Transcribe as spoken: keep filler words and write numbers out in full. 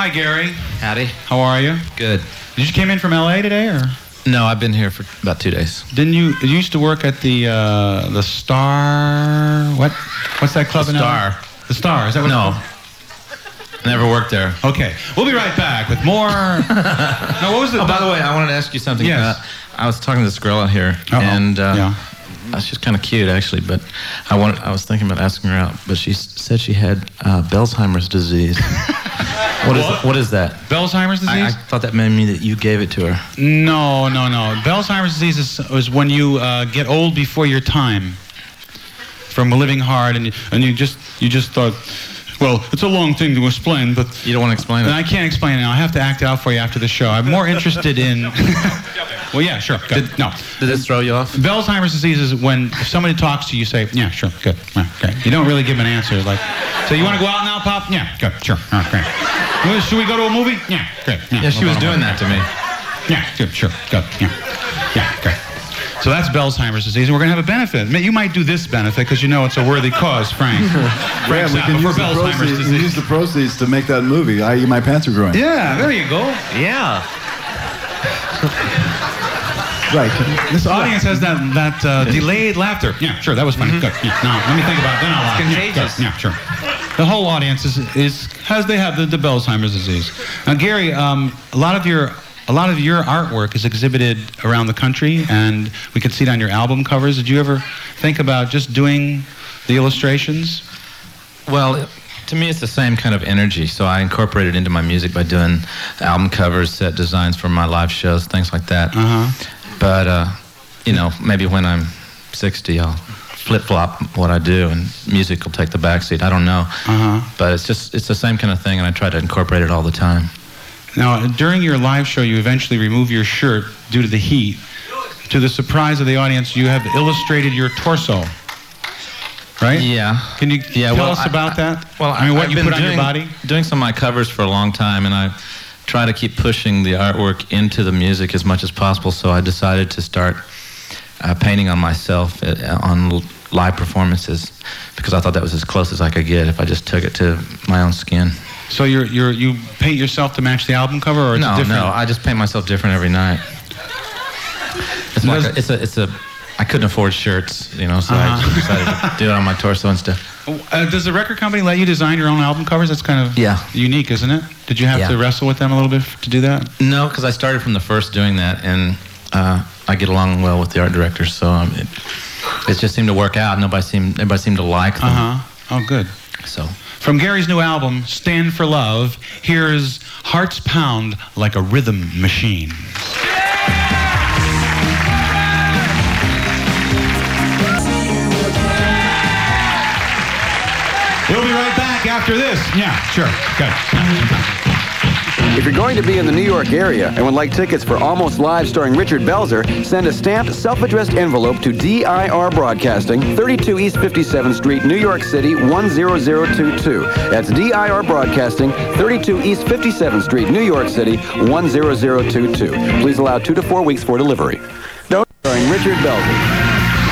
Hi, Gary. Howdy. How are you? Good. Did you came in from L A today, or? No, I've been here for about two days. Didn't you? You used to work at the uh, the Star. What? What's that club The in L A? Star. The Star. Is that what? No. It's called? Never worked there. Okay. We'll be right back with more. No, what was the? Oh, by the way, I wanted to ask you something. Yes. Uh, I was talking to this girl out here, Uh-oh. and uh, Yeah. she's kind of cute, actually. But I wanted, I was thinking about asking her out, but she s- said she had uh, Bell's-Heimer's disease. What is What? what is that? Bell's-Heimer's disease? I, I thought that meant me that you gave it to her. No, no, no. Bell's-Heimer's disease is, is when you uh, get old before your time from living hard, and you, and you just you just thought, well, it's a long thing to explain, but You don't want to explain it? I can't explain it now. I have to act it out for you after the show. I'm more interested in. Well, yeah, sure. Good. Did, No. Did this throw you off? Bell's-Heimer's disease is when if somebody talks to you, you say, yeah, sure, good, yeah, great. You don't really give an answer. Like, so you want to go out now, Pop? Yeah, good, sure, all right, great. Well, should we go to a movie? Yeah, great. Yeah, she was doing that to me. Yeah, good, sure, good, yeah, yeah, great. So that's Bell's-Heimer's disease, and we're going to have a benefit. You might do this benefit because you know it's a worthy cause, Frank. Frank's we out can for use the, Bell's-Heimer's proceeds, we can disease. use the proceeds to make that movie, that is. My Pants Are Growing. Yeah, there you go. Yeah. Right. This audience has that that uh, delayed laughter. Yeah, sure, that was funny. Good. Yeah, no, let me think about it. Then I'll laugh. It's Yeah, contagious. good. Yeah, sure. The whole audience is is has they have the, the Bell's-Heimer's disease. Now, Gary, um, a lot of your a lot of your artwork is exhibited around the country, and we can see it on your album covers. Did you ever think about just doing the illustrations? Well, to me, it's the same kind of energy, so I incorporate it into my music by doing album covers, set designs for my live shows, things like that. Uh huh. But, uh, you know, maybe when I'm sixty, I'll flip-flop what I do, and music will take the backseat. I don't know. Uh huh. But it's just, it's the same kind of thing, and I try to incorporate it all the time. Now, during your live show, you eventually remove your shirt due to the heat. To the surprise of the audience, you have illustrated your torso. Right? Yeah. Can you Yeah, tell well, us I- about I- that? Well, I mean, what I've you been put on doing, your body? doing some of my covers for a long time, and I try to keep pushing the artwork into the music as much as possible, so I decided to start uh, painting on myself uh, on l- live performances, because I thought that was as close as I could get if I just took it to my own skin. So you're you're you paint yourself to match the album cover, or it's no, different? no, I just paint myself different every night. It's like a, it's a, it's a, I couldn't afford shirts, you know, so Uh-huh. I just decided to do it on my torso and stuff. Uh, does the record company let you design your own album covers? That's kind of Yeah. unique, isn't it? Did you have Yeah. to wrestle with them a little bit f- to do that? No, because I started from the first doing that, and uh, I get along well with the art director, so um, it, it just seemed to work out. Nobody seemed, everybody seemed to like them. Uh huh. Oh, good. So, From Gary's new album, Stand for Love, here's Hearts Pound Like a Rhythm Machine. We'll be right back after this. Yeah, sure. Good. If you're going to be in the New York area and would like tickets for Almost Live starring Richard Belzer, send a stamped, self-addressed envelope to D I R Broadcasting, thirty-two East fifty-seventh Street, New York City, one zero zero two two. That's D I R Broadcasting, thirty-two East fifty-seventh Street, New York City, one zero zero two two. Please allow two to four weeks for delivery. Don't starring Richard Belzer.